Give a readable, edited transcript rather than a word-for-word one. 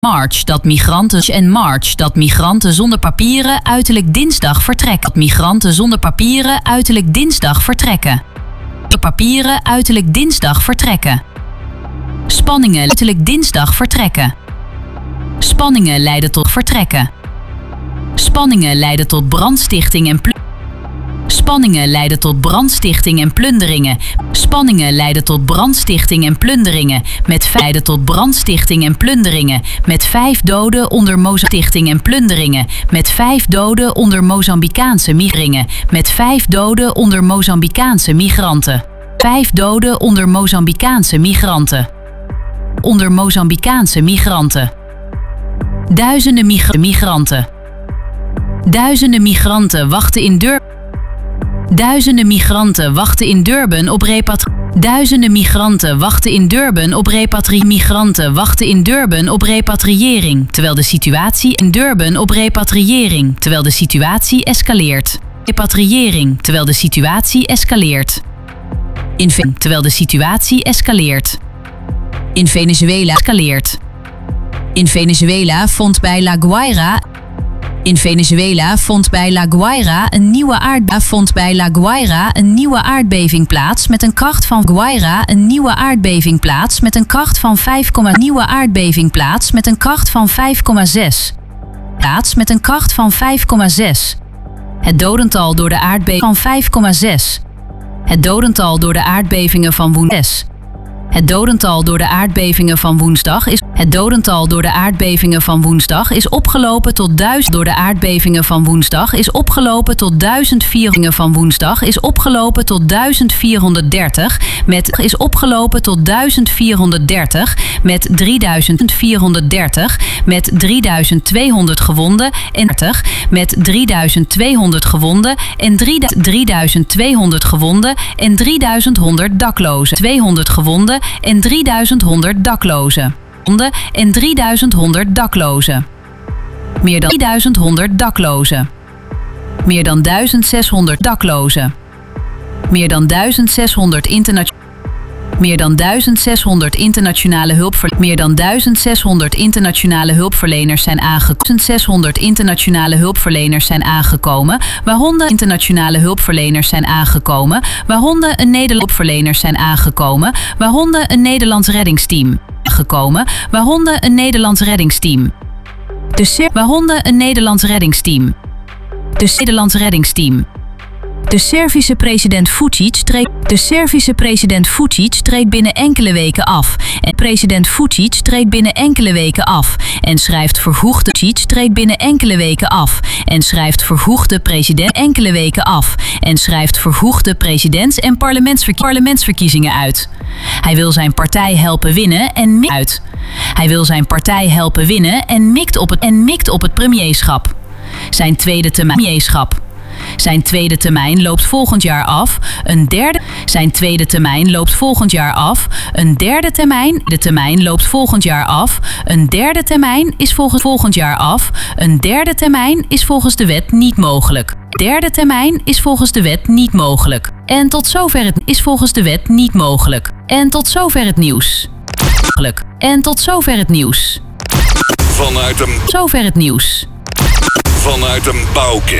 March dat migranten zonder papieren uiterlijk dinsdag vertrekken. Dat migranten zonder papieren uiterlijk dinsdag vertrekken. Papieren uiterlijk dinsdag vertrekken. Spanningen uiterlijk dinsdag vertrekken. Spanningen leiden tot vertrekken. Spanningen leiden tot brandstichting en Spanningen leiden tot brandstichting en plunderingen. Spanningen leiden tot brandstichting en plunderingen. Leiden tot brandstichting en plunderingen. Met 5 doden onder Mozambicaanse en plunderingen. Met 5 doden onder Mozambicaanse migranten. Met 5 doden onder Mozambicaanse migranten. 5 doden onder Mozambicaanse migranten. Onder Mozambicaanse migranten. Duizenden migranten. Duizenden migranten wachten in Durban. Duizenden migranten wachten in Durban op Duizenden migranten wachten in Durban op Migranten wachten in Durban op repatriëring, terwijl de situatie in Durban op repatriëring, terwijl de situatie escaleert. Repatriëring, terwijl de situatie escaleert. Terwijl de situatie escaleert. In Venezuela escaleert. In Venezuela vond bij La Guaira een nieuwe aardbeving plaats met een kracht van 5,6. Nieuwe aardbeving plaats met een kracht van 5,6. Het dodental door de aardbeving van 5,6. Het dodental door de aardbevingen van woensdag. Het dodental door de aardbevingen van woensdag is opgelopen tot 1000. Door de aardbevingen van woensdag is opgelopen tot 1400. Van woensdag is opgelopen tot 1430 met 3430 met 3200 gewonden en met 3200 gewonden en 3200 gewonden en 3100 daklozen. 200 gewonden en 3100 daklozen. En 3100 daklozen. Meer dan 3100 daklozen. Meer dan 1600 daklozen. Meer dan 1600 internationale hulpverleners. Meer dan 1600 internationale hulpverleners zijn aangekomen. 1600 internationale hulpverleners zijn aangekomen, waaronder internationale hulpverleners zijn aangekomen, waaronder een Nederlands hulpverleners zijn aangekomen, waaronder een Nederlands reddingsteam. Waaronder een Nederlands reddingsteam. Waaronder een Nederlands reddingsteam. De Servische president Vučić treedt binnen enkele weken af. President Vučić treedt binnen enkele weken af en schrijft vervoegde presidents- en parlementsverkiezingen uit. Hij wil zijn partij helpen winnen en mikt op het premierschap. Zijn tweede termijn loopt volgend jaar af. Een derde termijn loopt volgend jaar af. Een derde termijn loopt volgend jaar af. Een derde termijn is volgend jaar af. Een derde termijn is volgens de wet niet mogelijk. Derde termijn is volgens de wet niet mogelijk. En tot zover het is volgens de wet niet mogelijk. En tot zover het nieuws. Vanuit een bouwkist.